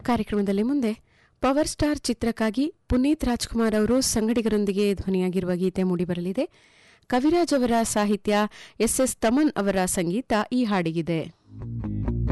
ಕಾರ್ಯಕ್ರಮದಲ್ಲಿ ಮುಂದೆ power star ಚಿತ್ರಕ್ಕಾಗಿ ಪುನೀತ್ ರಾಜ್ಕುಮಾರ್ ಅವರು ಸಂಗಡಿಗರೊಂದಿಗೆ ಧ್ವನಿಯಾಗಿರುವ ಗೀತೆ ಮೂಡಿಬರಲಿದೆ. ಕವಿರಾಜ್ ಅವರ ಸಾಹಿತ್ಯ, ಎಸ್ ತಮನ್ ಅವರ ಸಂಗೀತ ಈ ಹಾಡಿಗಿದೆ.